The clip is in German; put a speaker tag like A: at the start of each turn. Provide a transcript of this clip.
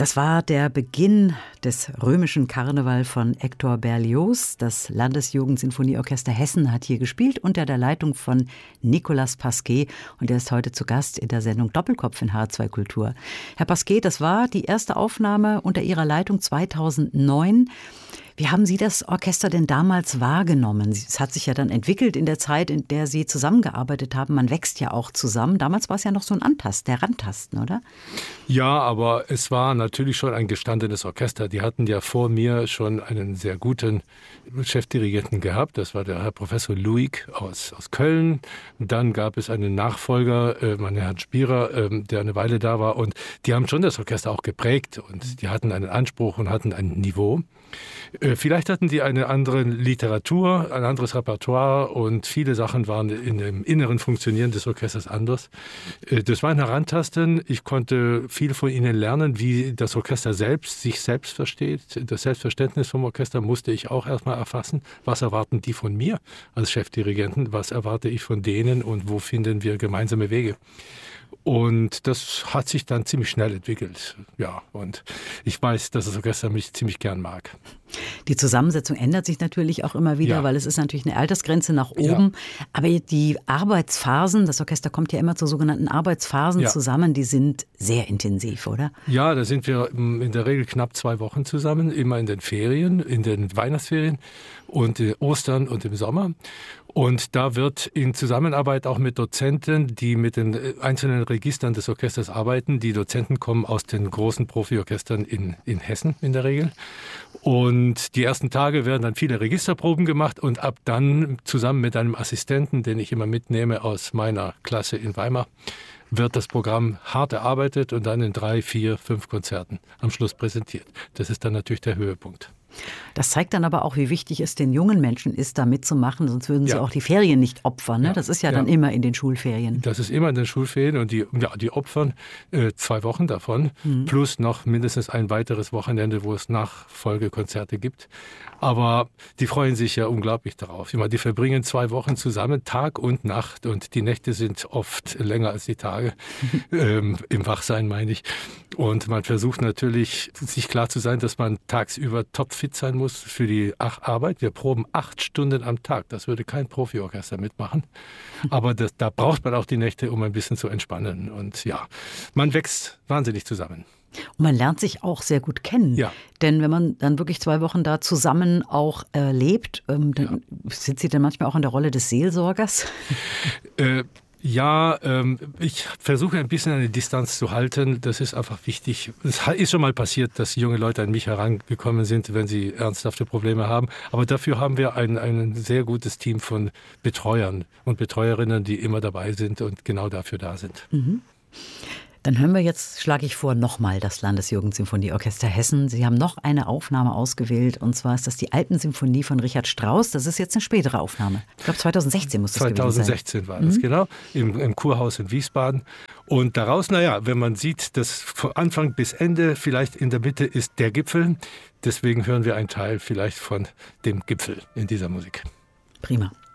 A: Das war der Beginn des römischen Karneval von Hector Berlioz. Das Landesjugendsinfonieorchester Hessen hat hier gespielt unter der Leitung von Nicolas Pasquet. Und er ist heute zu Gast in der Sendung Doppelkopf in H2 Kultur. Herr Pasquet, das war die erste Aufnahme unter Ihrer Leitung 2009. Wie haben Sie das Orchester denn damals wahrgenommen? Es hat sich ja dann entwickelt in der Zeit, in der Sie zusammengearbeitet haben. Man wächst ja auch zusammen. Damals war es ja noch so ein Rantasten, oder?
B: Ja, aber es war natürlich schon ein gestandenes Orchester. Die hatten ja vor mir schon einen sehr guten Chefdirigenten gehabt. Das war der Herr Professor Luig aus Köln. Dann gab es einen Nachfolger, mein Herrn Spierer, der eine Weile da war. Und die haben schon das Orchester auch geprägt. Und die hatten einen Anspruch und hatten ein Niveau. Vielleicht hatten die eine andere Literatur, ein anderes Repertoire und viele Sachen waren in dem inneren Funktionieren des Orchesters anders. Das war ein Herantasten. Ich konnte viel von ihnen lernen, wie das Orchester sich selbst versteht. Das Selbstverständnis vom Orchester musste ich auch erstmal erfassen. Was erwarten die von mir als Chefdirigenten? Was erwarte ich von denen und wo finden wir gemeinsame Wege? Und das hat sich dann ziemlich schnell entwickelt. Ja, und ich weiß, dass das Orchester mich ziemlich gern mag.
A: Die Zusammensetzung ändert sich natürlich auch immer wieder, weil es ist natürlich eine Altersgrenze nach oben. Ja. Aber die Arbeitsphasen, das Orchester kommt ja immer zu sogenannten Arbeitsphasen zusammen, die sind sehr intensiv, oder? Ja,
B: da sind wir in der Regel knapp 2 Wochen zusammen, immer in den Ferien, in den Weihnachtsferien und Ostern und im Sommer. Und da wird in Zusammenarbeit auch mit Dozenten, die mit den einzelnen Registern des Orchesters arbeiten. Die Dozenten kommen aus den großen Profiorchestern in Hessen in der Regel. Und die ersten Tage werden dann viele Registerproben gemacht und ab dann zusammen mit einem Assistenten, den ich immer mitnehme aus meiner Klasse in Weimar, wird das Programm hart erarbeitet und dann in 3, 4, 5 Konzerten am Schluss präsentiert. Das ist dann natürlich der Höhepunkt.
A: Das zeigt dann aber auch, wie wichtig es den jungen Menschen ist, da mitzumachen, sonst würden sie auch die Ferien nicht opfern. Ne? Das ist ja dann immer in den Schulferien.
B: Das ist immer in den Schulferien und die opfern 2 Wochen davon, plus noch mindestens ein weiteres Wochenende, wo es Nachfolgekonzerte gibt. Aber die freuen sich ja unglaublich darauf. Ich meine, die verbringen 2 Wochen zusammen, Tag und Nacht, und die Nächte sind oft länger als die Tage, im Wachsein meine ich. Und man versucht natürlich, sich klar zu sein, dass man tagsüber topfit sein muss für die Arbeit. Wir proben 8 Stunden am Tag. Das würde kein Profiorchester mitmachen. Aber da braucht man auch die Nächte, um ein bisschen zu entspannen. Und ja, man wächst wahnsinnig zusammen.
A: Und man lernt sich auch sehr gut kennen. Ja. Denn wenn man dann wirklich 2 Wochen da zusammen auch lebt, dann sind Sie dann manchmal auch in der Rolle des Seelsorgers?
B: Ich versuche ein bisschen eine Distanz zu halten. Das ist einfach wichtig. Es ist schon mal passiert, dass junge Leute an mich herangekommen sind, wenn sie ernsthafte Probleme haben. Aber dafür haben wir ein sehr gutes Team von Betreuern und Betreuerinnen, die immer dabei sind und genau dafür da sind.
A: Mhm. Dann hören wir jetzt, schlage ich vor, nochmal das Landesjugendsinfonieorchester Hessen. Sie haben noch eine Aufnahme ausgewählt, und zwar ist das die Alpensymphonie von Richard Strauss. Das ist jetzt eine spätere Aufnahme. Ich glaube 2016 muss das gewesen sein.
B: 2016 war das, genau, im Kurhaus in Wiesbaden. Und daraus, wenn man sieht, dass von Anfang bis Ende vielleicht in der Mitte ist der Gipfel. Deswegen hören wir einen Teil vielleicht von dem Gipfel in dieser Musik.
A: Prima.